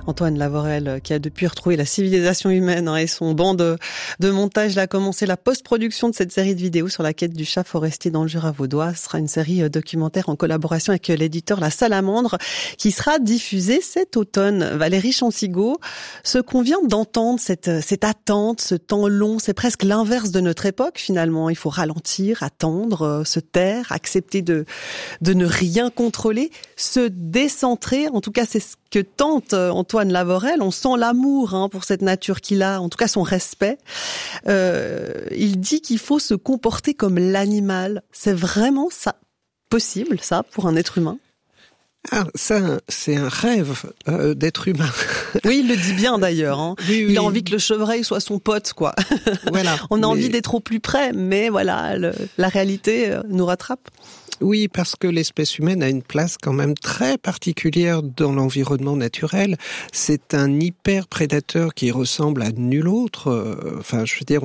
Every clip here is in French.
Antoine Lavorel, qui a depuis retrouvé la civilisation humaine et son banc de montage. Il a commencé la post-production de cette série de vidéos sur la quête du chat forestier dans le Jura vaudois. Ce sera une série documentaire en collaboration avec l'éditeur La Salamandre qui sera diffusée cet automne. Valérie Chansigaud, ce qu'on vient d'entendre, cette attente, ce temps long, c'est presque l'inverse de notre époque finalement. Il faut ralentir, attendre, se taire, accepter de ne rien contrôler, se décentrer. En tout cas, c'est ce que tente Antoine Lavorel. On sent l'amour pour cette nature qu'il a, en tout cas son respect. Il dit qu'il faut se comporter comme l'animal. C'est vraiment ça possible, ça, pour un être humain? Ah, ça, c'est un rêve d'être humain. Oui, il le dit bien d'ailleurs. Oui, il a envie que le chevreuil soit son pote, quoi. Voilà. On a envie d'être au plus près, mais voilà, la réalité nous rattrape. Oui, parce que l'espèce humaine a une place quand même très particulière dans l'environnement naturel. C'est un hyper-prédateur qui ressemble à nul autre. Enfin, je veux dire,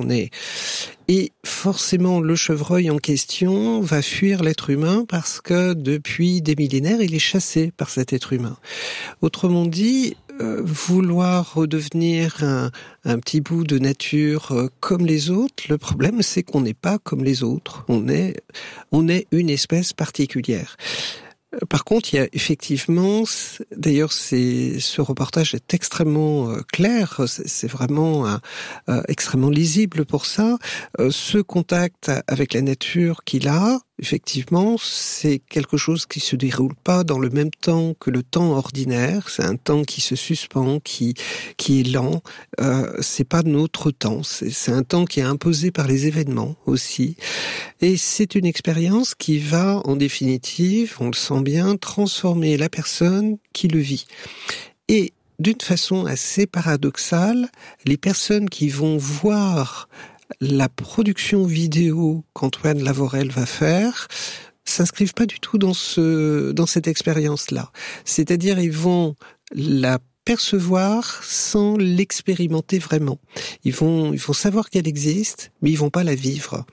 Et forcément, le chevreuil en question va fuir l'être humain parce que depuis des millénaires, il est chassé par cet être humain. Autrement dit, vouloir redevenir un petit bout de nature comme les autres, le problème c'est qu'on n'est pas comme les autres. On est une espèce particulière. Par contre, il y a effectivement, d'ailleurs, ce reportage est extrêmement clair, c'est vraiment extrêmement lisible pour ça. Ce contact avec la nature qu'il a, effectivement, c'est quelque chose qui se déroule pas dans le même temps que le temps ordinaire. C'est un temps qui se suspend, qui est lent. C'est pas notre temps. C'est un temps qui est imposé par les événements aussi. Et c'est une expérience qui va, en définitive, on le sent bien, transformer la personne qui le vit. Et d'une façon assez paradoxale, les personnes qui vont voir la production vidéo qu'Antoine Lavorel va faire s'inscrivent pas du tout dans cette expérience-là. C'est-à-dire, ils vont la percevoir sans l'expérimenter vraiment. Ils vont savoir qu'elle existe, mais ils vont pas la vivre.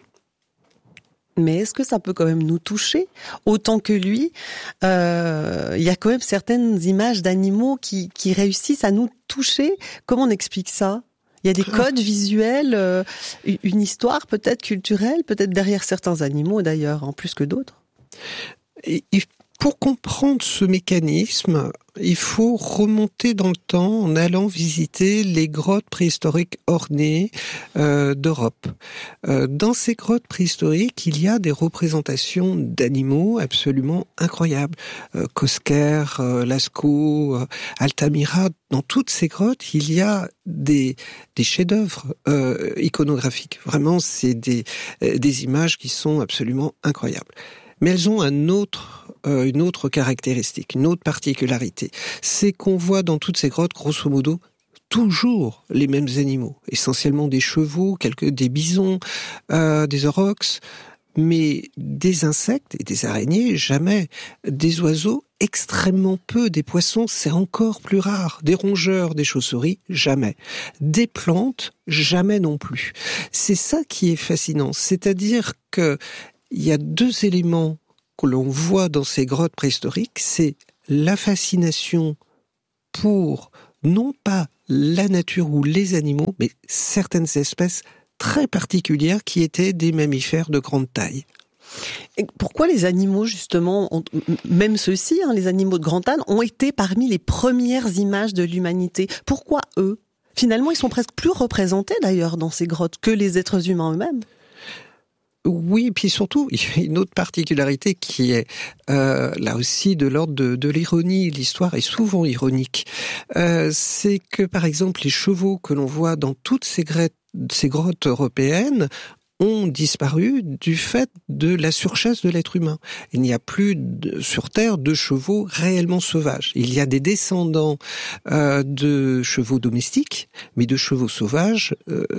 Mais est-ce que ça peut quand même nous toucher autant que lui? Il y a quand même certaines images d'animaux qui réussissent à nous toucher. Comment on explique ça? Il y a des codes visuels, une histoire peut-être culturelle, peut-être derrière certains animaux d'ailleurs, en plus que d'autres. Et pour comprendre ce mécanisme, il faut remonter dans le temps en allant visiter les grottes préhistoriques ornées d'Europe. Dans ces grottes préhistoriques, il y a des représentations d'animaux absolument incroyables. Cosquer, Lascaux, Altamira, dans toutes ces grottes, il y a des chefs-d'œuvre iconographiques. Vraiment, c'est des images qui sont absolument incroyables. Mais elles ont une autre caractéristique, une autre particularité. C'est qu'on voit dans toutes ces grottes, grosso modo, toujours les mêmes animaux. Essentiellement des chevaux, des bisons, des aurochs, mais des insectes et des araignées, jamais. Des oiseaux, extrêmement peu. Des poissons, c'est encore plus rare. Des rongeurs, des chauves-souris, jamais. Des plantes, jamais non plus. C'est ça qui est fascinant. C'est-à-dire que il y a deux éléments que l'on voit dans ces grottes préhistoriques, c'est la fascination pour, non pas la nature ou les animaux, mais certaines espèces très particulières qui étaient des mammifères de grande taille. Et pourquoi les animaux, justement, même ceux-ci, les animaux de grande taille, ont été parmi les premières images de l'humanité? Pourquoi eux? Finalement, ils sont presque plus représentés d'ailleurs dans ces grottes que les êtres humains eux-mêmes. Oui, et puis surtout, il y a une autre particularité qui est là aussi de l'ordre de l'ironie. L'histoire est souvent ironique. C'est que, par exemple, les chevaux que l'on voit dans toutes ces grottes européennes ont disparu du fait de la surchasse de l'être humain. Il n'y a plus sur Terre de chevaux réellement sauvages. Il y a des descendants de chevaux domestiques, mais de chevaux sauvages,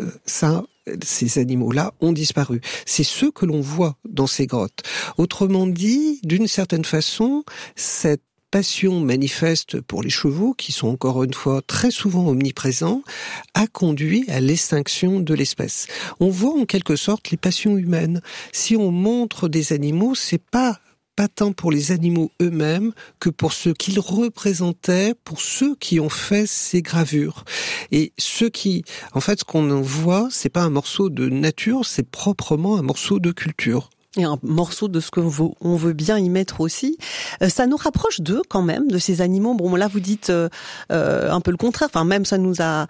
ces animaux-là ont disparu. C'est ceux que l'on voit dans ces grottes. Autrement dit, d'une certaine façon, cette passion manifeste pour les chevaux, qui sont encore une fois très souvent omniprésents, a conduit à l'extinction de l'espèce. On voit en quelque sorte les passions humaines. Si on montre des animaux, c'est pas pas tant pour les animaux eux-mêmes que pour ce qu'ils représentaient, pour ceux qui ont fait ces gravures. Et ce qu'on en voit, c'est pas un morceau de nature, c'est proprement un morceau de culture. Et un morceau de ce que on veut bien y mettre aussi. Ça nous rapproche d'eux quand même, de ces animaux. Bon, là vous dites un peu le contraire. Enfin, même ça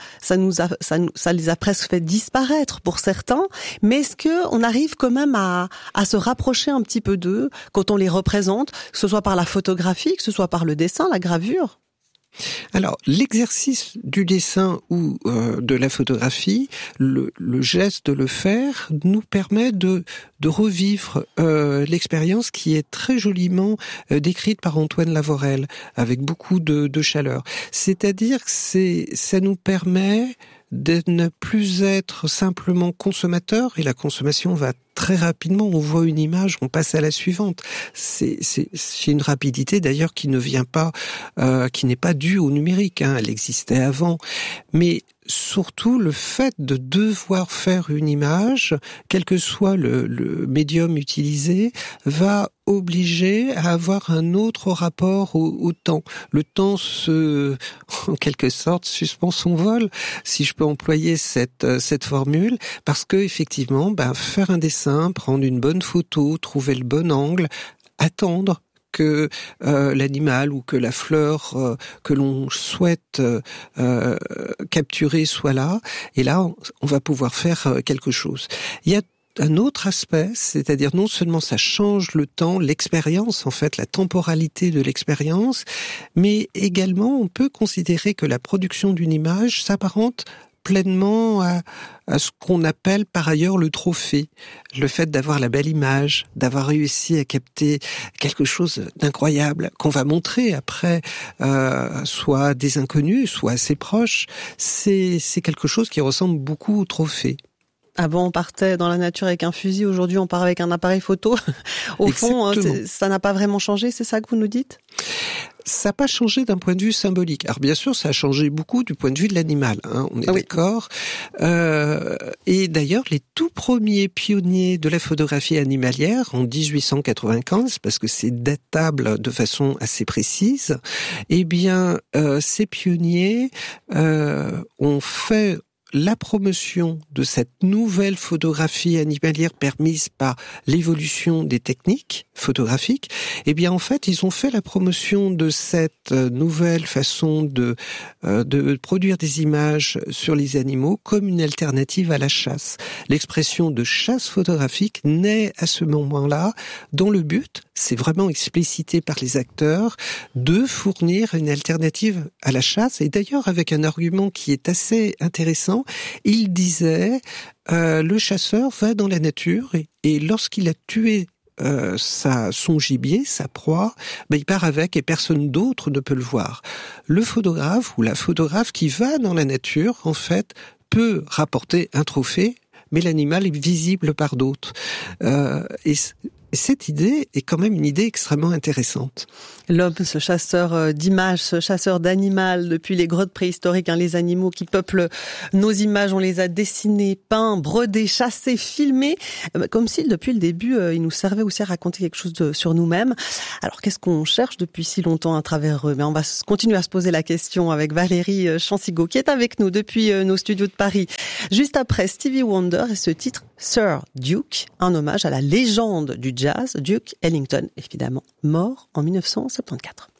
les a presque fait disparaître pour certains. Mais est-ce que on arrive quand même à se rapprocher un petit peu d'eux quand on les représente, que ce soit par la photographie, que ce soit par le dessin, la gravure? Alors, l'exercice du dessin ou de la photographie, le geste de le faire, nous permet de revivre l'expérience qui est très joliment décrite par Antoine Lavorel, avec beaucoup de chaleur. C'est-à-dire que ça nous permet de ne plus être simplement consommateur, et la consommation va très rapidement, on voit une image, on passe à la suivante. C'est une rapidité d'ailleurs qui ne vient pas, qui n'est pas due au numérique, elle existait avant. Mais surtout le fait de devoir faire une image, quel que soit le médium utilisé, va obliger à avoir un autre rapport au temps. Le temps en quelque sorte, suspend son vol, si je peux employer cette formule, parce que effectivement, faire un dessin, prendre une bonne photo, trouver le bon angle, attendre que l'animal ou que la fleur que l'on souhaite capturer soit là, et là on va pouvoir faire quelque chose. Il y a un autre aspect, c'est-à-dire non seulement ça change le temps, l'expérience en fait, la temporalité de l'expérience, mais également on peut considérer que la production d'une image s'apparente pleinement à ce qu'on appelle par ailleurs le trophée. Le fait d'avoir la belle image, d'avoir réussi à capter quelque chose d'incroyable qu'on va montrer après, soit à des inconnus, soit à ses proches, c'est quelque chose qui ressemble beaucoup au trophée. Avant, on partait dans la nature avec un fusil. Aujourd'hui, on part avec un appareil photo. Au fond, ça n'a pas vraiment changé, c'est ça que vous nous dites ? Ça n'a pas changé d'un point de vue symbolique. Alors bien sûr, ça a changé beaucoup du point de vue de l'animal, on est d'accord. Et d'ailleurs, les tout premiers pionniers de la photographie animalière, en 1895, parce que c'est datable de façon assez précise, ces pionniers ont fait la promotion de cette nouvelle photographie animalière permise par l'évolution des techniques photographiques, en fait, ils ont fait la promotion de cette nouvelle façon de produire des images sur les animaux comme une alternative à la chasse. L'expression de chasse photographique naît à ce moment-là, dont le but, c'est vraiment explicité par les acteurs, de fournir une alternative à la chasse, et d'ailleurs avec un argument qui est assez intéressant. Il disait, le chasseur va dans la nature et lorsqu'il a tué son gibier, sa proie, il part avec et personne d'autre ne peut le voir. Le photographe ou la photographe qui va dans la nature, en fait, peut rapporter un trophée, mais l'animal est visible par d'autres. Et cette idée est quand même une idée extrêmement intéressante. L'homme, ce chasseur d'images, ce chasseur d'animal, depuis les grottes préhistoriques, les animaux qui peuplent nos images, on les a dessinés, peints, brodés, chassés, filmés, comme si depuis le début, il nous servait aussi à raconter quelque chose sur nous-mêmes. Alors qu'est-ce qu'on cherche depuis si longtemps à travers eux ? On va continuer à se poser la question avec Valérie Chansigo, qui est avec nous depuis nos studios de Paris. Juste après Stevie Wonder et ce titre Sir Duke, un hommage à la légende du jazz, Duke Ellington, évidemment, mort en 1974.